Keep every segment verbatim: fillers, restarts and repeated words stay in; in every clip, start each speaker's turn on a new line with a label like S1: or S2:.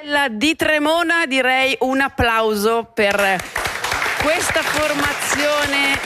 S1: La di Tremona, direi un applauso per questa formazione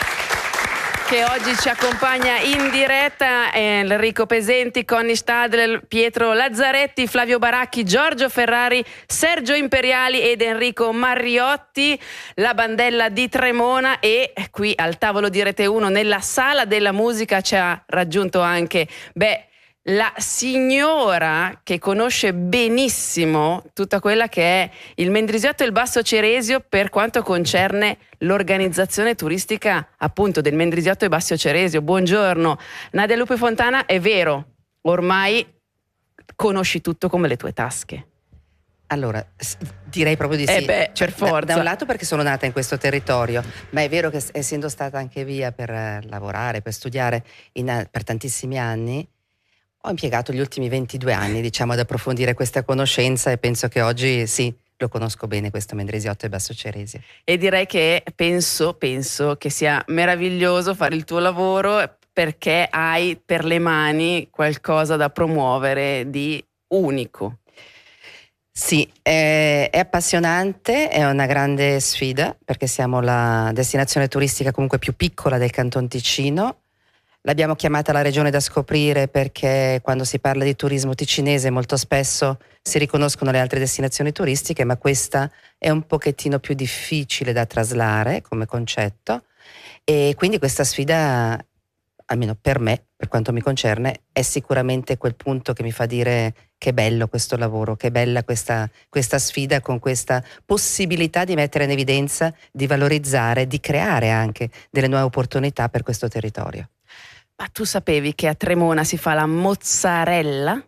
S1: che oggi ci accompagna in diretta. Enrico Pesenti, Conny Stadler, Pietro Lazzaretti, Flavio Baracchi, Giorgio Ferrari, Sergio Imperiali ed Enrico Marriotti, la bandella di Tremona. E qui al tavolo di Rete uno, nella sala della musica, ci ha raggiunto anche beh la signora che conosce benissimo tutta quella che è il Mendrisiotto e il Basso Ceresio per quanto concerne l'organizzazione turistica appunto del Mendrisiotto e Basso Ceresio. Buongiorno Nadia Lupi Fontana, è vero, ormai conosci tutto come le tue tasche.
S2: Allora, direi proprio di sì.
S1: Eh beh, per forza.
S2: Da, da un lato perché sono nata in questo territorio, ma è vero che essendo stata anche via per eh, lavorare, per studiare in, per tantissimi anni, ho impiegato gli ultimi ventidue anni, diciamo, ad approfondire questa conoscenza e penso che oggi sì, lo conosco bene questo Mendrisiotto e Basso Ceresio.
S1: E direi che penso, penso che sia meraviglioso fare il tuo lavoro perché hai per le mani qualcosa da promuovere di unico.
S2: Sì, è, è appassionante, è una grande sfida perché siamo la destinazione turistica comunque più piccola del Canton Ticino. L'abbiamo chiamata la regione da scoprire perché quando si parla di turismo ticinese molto spesso si riconoscono le altre destinazioni turistiche, ma questa è un pochettino più difficile da traslare come concetto e quindi questa sfida, almeno per me, per quanto mi concerne, è sicuramente quel punto che mi fa dire che bello questo lavoro, che bella questa, questa sfida con questa possibilità di mettere in evidenza, di valorizzare, di creare anche delle nuove opportunità per questo territorio.
S1: Ma tu sapevi che a Tremona si fa la mozzarella?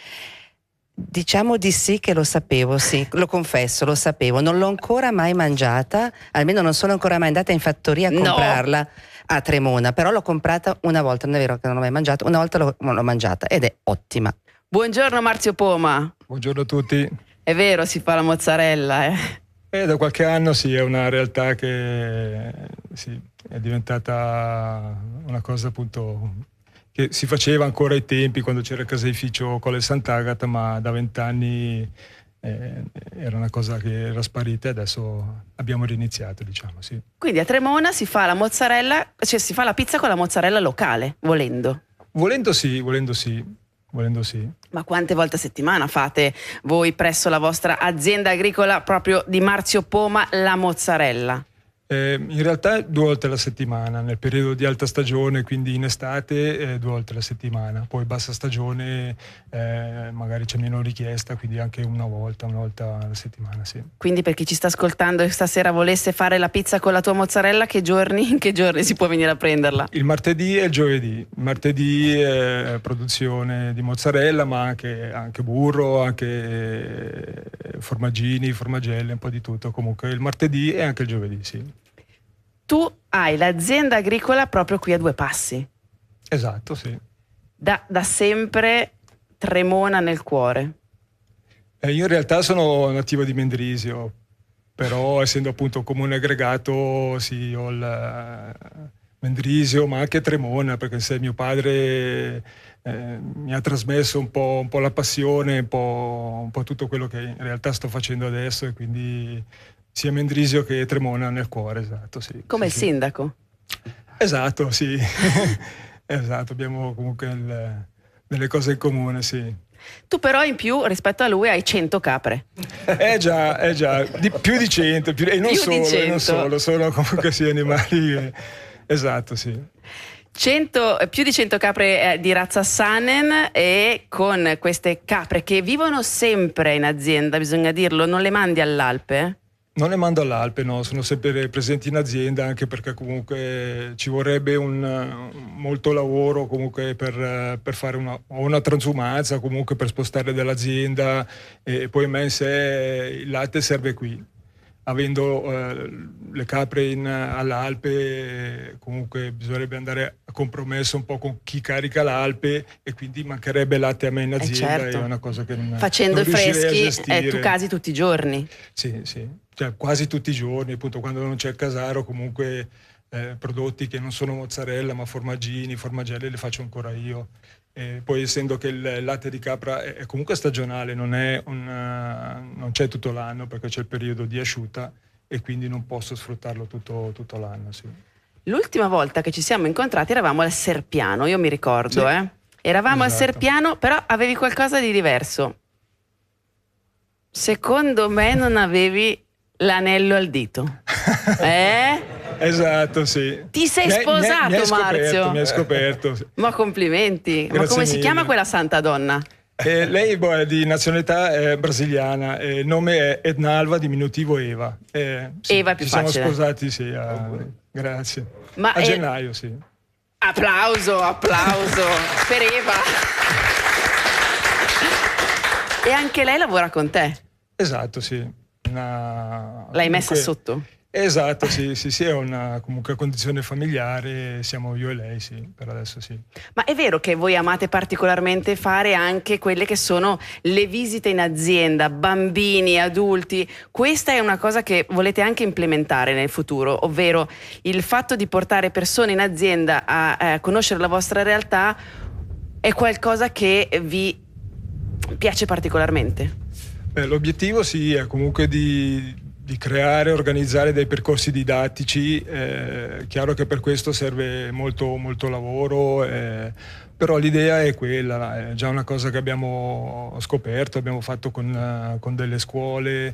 S2: Diciamo di sì che lo sapevo, sì, lo confesso, lo sapevo. Non l'ho ancora mai mangiata, almeno non sono ancora mai andata in fattoria a comprarla no. a Tremona, però l'ho comprata una volta, non è vero che non l'ho mai mangiata, una volta l'ho, l'ho mangiata ed è ottima.
S1: Buongiorno Marzio Poma.
S3: Buongiorno a tutti.
S1: È vero, si fa la mozzarella, eh?
S3: E da qualche anno sì, è una realtà che sì, è diventata una cosa appunto che si faceva ancora ai tempi quando c'era il caseificio Colle Sant'Agata, ma da vent'anni eh, era una cosa che era sparita e adesso abbiamo riniziato, diciamo, sì.
S1: Quindi a Tremona si fa la mozzarella, cioè si fa la pizza con la mozzarella locale, volendo?
S3: Volendo sì, volendo sì. Volendo sì.
S1: Ma quante volte a settimana fate voi presso la vostra azienda agricola proprio di Marzio Poma la mozzarella?
S3: Eh, in realtà due volte alla settimana, nel periodo di alta stagione, quindi in estate, eh, due volte alla settimana. Poi bassa stagione eh, magari c'è meno richiesta, quindi anche una volta, una volta alla settimana, sì.
S1: Quindi per chi ci sta ascoltando e stasera volesse fare la pizza con la tua mozzarella, che giorni, in che giorni si può venire a prenderla?
S3: Il martedì e il giovedì. Il martedì è produzione di mozzarella, ma anche, anche burro, anche formaggini, formagelle, un po' di tutto. Comunque il martedì e anche il giovedì, sì.
S1: Tu hai l'azienda agricola proprio qui a due passi.
S3: Esatto, sì.
S1: Da, da sempre Tremona nel cuore.
S3: Eh, io in realtà sono nativo di Mendrisio, però essendo appunto un comune aggregato sì, ho il Mendrisio, ma anche Tremona, perché se mio padre eh, mi ha trasmesso un po', un po' la passione, un po', un po' tutto quello che in realtà sto facendo adesso e quindi sia Mendrisio che Tremona nel cuore, esatto, sì.
S1: Come
S3: sì,
S1: il sindaco?
S3: Esatto, sì. Esatto, abbiamo comunque il, delle cose in comune, sì.
S1: Tu però in più rispetto a lui hai cento capre.
S3: Eh già, eh già, di, più di cento, più, e non
S1: più
S3: solo,
S1: di cento.
S3: E non solo, sono comunque sì animali, che, esatto, sì.
S1: cento, più di cento capre eh, di razza Saanen, e con queste capre che vivono sempre in azienda, bisogna dirlo, non le mandi all'Alpe?
S3: Non le mando all'Alpe, no, sono sempre presenti in azienda, anche perché comunque ci vorrebbe un, molto lavoro comunque per, per fare una, una transumanza, comunque per spostare dall'azienda, e poi a me in sé il latte serve qui. Avendo eh, le capre in, all'Alpe, comunque bisognerebbe andare a compromesso un po' con chi carica l'Alpe e quindi mancherebbe latte a me in azienda, eh certo. È una cosa che non
S1: facendo
S3: non
S1: i freschi eh, tu casi tutti i giorni.
S3: Sì, sì, cioè quasi tutti i giorni, appunto quando non c'è il casaro comunque eh, prodotti che non sono mozzarella ma formaggini, formagelle le faccio ancora io. E poi essendo che il latte di capra è comunque stagionale, non, è un, non c'è tutto l'anno perché c'è il periodo di asciutta e quindi non posso sfruttarlo tutto, tutto l'anno. Sì.
S1: L'ultima volta che ci siamo incontrati eravamo al Serpiano, io mi ricordo,
S3: sì,
S1: eh. Eravamo
S3: esatto.
S1: al Serpiano, però avevi qualcosa di diverso. Secondo me non avevi l'anello al dito. Eh?
S3: Esatto, sì.
S1: Ti sei
S3: mi hai,
S1: sposato,
S3: mi hai, mi hai
S1: Marzio?
S3: Scoperto, mi hai scoperto.
S1: Ma complimenti.
S3: Grazie
S1: Ma come
S3: mille.
S1: si chiama quella santa donna?
S3: Eh, lei boh, è di nazionalità eh, brasiliana, eh, il nome è Edna Alva, diminutivo Eva. Eh, sì,
S1: Eva è più
S3: ci
S1: facile.
S3: siamo sposati, sì, a, grazie.
S1: Ma
S3: a
S1: è...
S3: gennaio, sì.
S1: Applauso, applauso per Eva. E anche lei lavora con te?
S3: Esatto, sì. Una...
S1: L'hai messa
S3: comunque...
S1: sotto?
S3: Esatto, sì, sì, sì, è una comunque condizione familiare, siamo io e lei, sì, per adesso sì.
S1: Ma è vero che voi amate particolarmente fare anche quelle che sono le visite in azienda, bambini, adulti, questa è una cosa che volete anche implementare nel futuro, ovvero il fatto di portare persone in azienda a, a conoscere la vostra realtà è qualcosa che vi piace particolarmente?
S3: Beh, l'obiettivo sì è comunque di... di creare e organizzare dei percorsi didattici, eh, chiaro che per questo serve molto, molto lavoro, eh, però l'idea è quella, è già una cosa che abbiamo scoperto, abbiamo fatto con, con delle scuole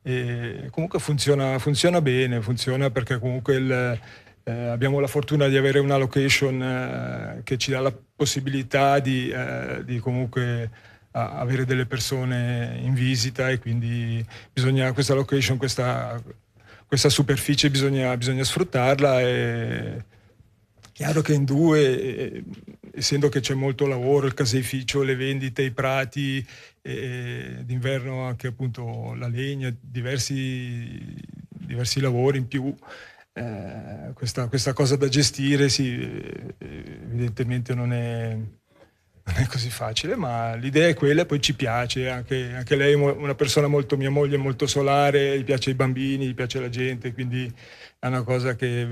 S3: e comunque funziona, funziona bene, funziona perché comunque il, eh, abbiamo la fortuna di avere una location eh, che ci dà la possibilità di, eh, di comunque a avere delle persone in visita e quindi bisogna questa location, questa, questa superficie bisogna, bisogna sfruttarla. E chiaro che in due, essendo che c'è molto lavoro, il caseificio, le vendite, i prati, e d'inverno anche appunto la legna, diversi, diversi lavori in più, eh, questa, questa cosa da gestire sì, evidentemente non è non è così facile, ma l'idea è quella e poi ci piace, anche, anche lei è una persona molto, mia moglie è molto solare, gli piace i bambini, gli piace la gente, quindi è una cosa che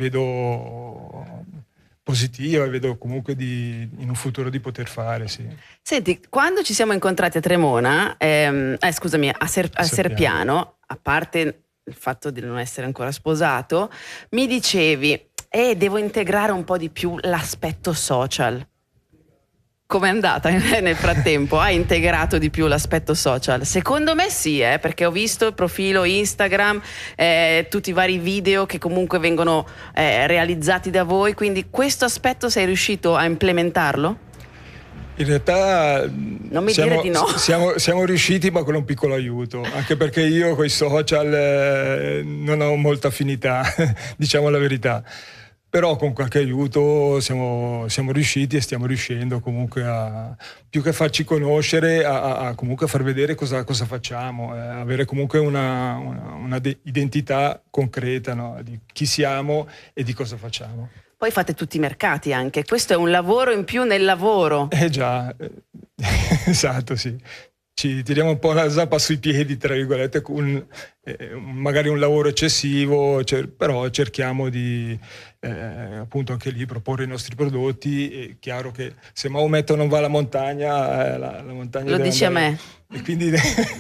S3: vedo positiva e vedo comunque di, in un futuro di poter fare, sì.
S1: Senti, quando ci siamo incontrati a Tremona, ehm, eh, scusami, a, Ser- a
S3: Serpiano.
S1: Serpiano, a parte il fatto di non essere ancora sposato, mi dicevi, eh, devo integrare un po' di più l'aspetto social. Com'è andata nel frattempo? Hai integrato di più l'aspetto social? Secondo me sì, eh, perché ho visto il profilo Instagram, eh, tutti i vari video che comunque vengono eh, realizzati da voi, quindi questo aspetto sei riuscito a implementarlo?
S3: In realtà
S1: non mi
S3: siamo,
S1: dire di no.
S3: siamo, siamo riusciti, ma con un piccolo aiuto, anche perché io con i social eh, non ho molta affinità, diciamo la verità. Però con qualche aiuto siamo, siamo riusciti e stiamo riuscendo comunque a, più che farci conoscere, a, a, a comunque far vedere cosa, cosa facciamo, eh, avere comunque una, una, una de- identità concreta, no? Di chi siamo e di cosa facciamo.
S1: Poi fate tutti i mercati anche, questo è un lavoro in più nel lavoro.
S3: Eh già, eh, esatto, sì. Ci tiriamo un po' la zappa sui piedi, tra virgolette, con eh, magari un lavoro eccessivo, cer- però cerchiamo di eh, appunto anche lì proporre i nostri prodotti. È chiaro che se Maometto non va alla montagna, eh, la, la montagna
S1: Lo
S3: deve
S1: dici
S3: andare...
S1: a me?
S3: E quindi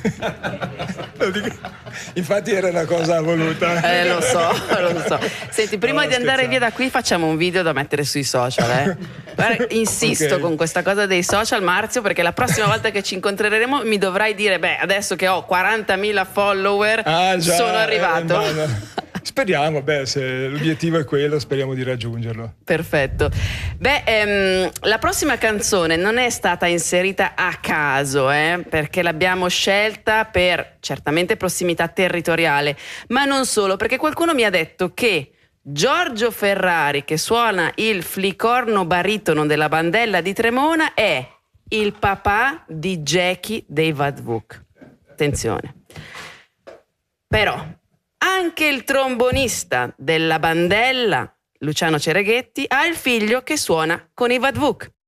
S3: infatti era una cosa voluta.
S1: Eh, lo so, lo so. Senti, prima
S3: No,
S1: di andare
S3: scherzando.
S1: via da qui facciamo un video da mettere sui social, eh. Guarda, insisto
S3: Okay.
S1: con questa cosa dei social, Marzio, perché la prossima volta che ci incontreremo mi dovrai dire, beh, adesso che ho quarantamila follower
S3: Ah, già,
S1: sono arrivato.
S3: eh, no. Speriamo, beh, se l'obiettivo è quello, speriamo di raggiungerlo.
S1: Perfetto. Beh, ehm, la prossima canzone non è stata inserita a caso, eh, perché l'abbiamo scelta per certamente prossimità territoriale, ma non solo, perché qualcuno mi ha detto che Giorgio Ferrari, che suona il flicorno baritono della Bandella di Tremona, è il papà di Jackie dei Vadvuk. Attenzione. Però anche il trombonista della Bandella, Luciano Cereghetti, ha il figlio che suona con i Vadvuk.